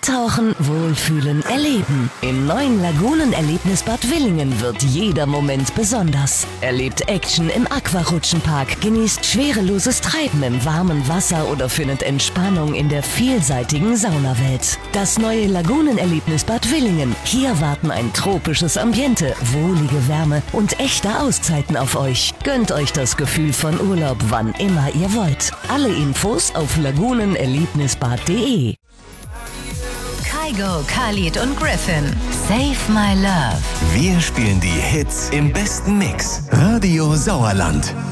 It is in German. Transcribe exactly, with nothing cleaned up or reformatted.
Eintauchen, Wohlfühlen, Erleben. Im neuen Lagunenerlebnisbad Willingen wird jeder Moment besonders. Erlebt Action im Aquarutschenpark, genießt schwereloses Treiben im warmen Wasser oder findet Entspannung in der vielseitigen Saunawelt. Das neue Lagunenerlebnisbad Willingen. Hier warten ein tropisches Ambiente, wohlige Wärme und echte Auszeiten auf euch. Gönnt euch das Gefühl von Urlaub, wann immer ihr wollt. Alle Infos auf lagunenerlebnisbad punkt de. Kygo, Khalid und Griffin. Save My Love. Wir spielen die Hits im besten Mix. Radio Sauerland.